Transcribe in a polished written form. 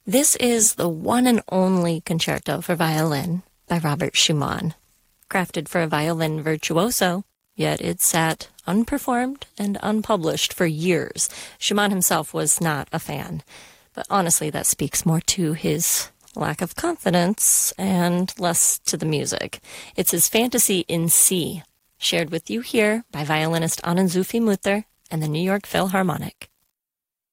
This is the one and only concerto for violin by Robert Schumann. Crafted for a violin virtuoso, yet it sat unperformed and unpublished for years. Schumann himself was not a fan, but honestly that speaks more to his lack of confidence and less to the music. It's his Fantasy in C, shared with you here by violinist Anand Zuffi Mutter and the New York Philharmonic.